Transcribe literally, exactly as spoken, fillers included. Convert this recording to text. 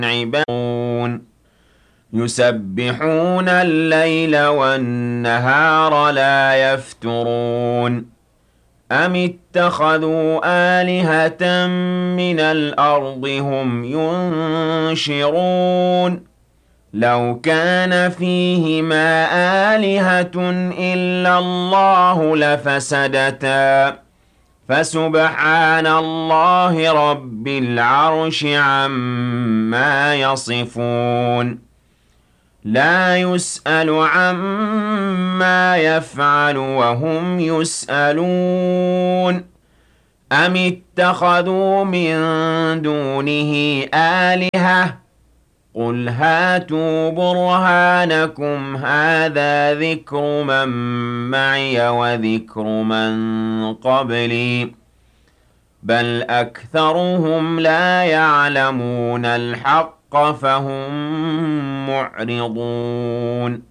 عبادون يسبحون الليل والنهار لا يفترون أم اتخذوا آلهة من الأرض هم ينشرون لو كان فيهما آلهة إلا الله لفسدتا فسبحان الله رب العرش عما يصفون لا يسأل عما يفعل وهم يسألون أم اتخذوا من دونه آلهة قل هاتوا برهانكم هذا ذكر من معي وذكر من قبلي بل أكثرهم لا يعلمون الحق فهم معرضون